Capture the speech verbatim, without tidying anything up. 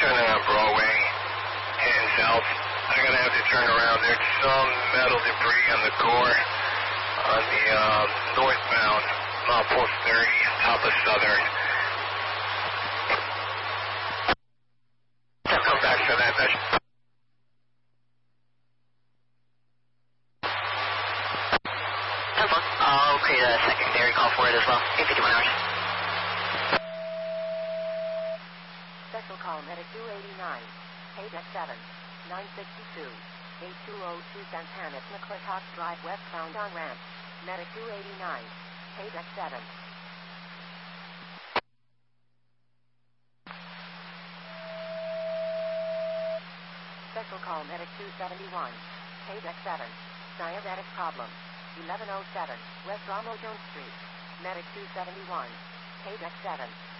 turning on Broadway, heading south. I'm going to have to turn around. There's some metal debris on the core on the uh, northbound, milepost thirty, top of Southern. I'll come back to that. That's I'll create a secondary call for it as well. eight fifty-one hours. Special call medic two eighty-nine. K D E C seven. nine sixty-two. eight two oh two Santana, McClintock Drive westbound on ramp. Medic two eighty-nine. K D E C seven. Special call medic two seventy-one. K D E C seven. Diabetic problem. eleven oh seven West Ramo Jones Street. Medic two seventy-one. K D E C seven.